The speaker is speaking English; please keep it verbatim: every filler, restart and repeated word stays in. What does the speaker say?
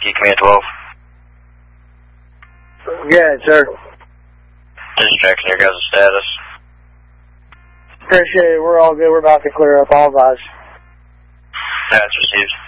Whiskey, Command twelve. Good, sir. Just checking your guys' status. Appreciate it. We're all good. We're about to clear up all of us. That's received.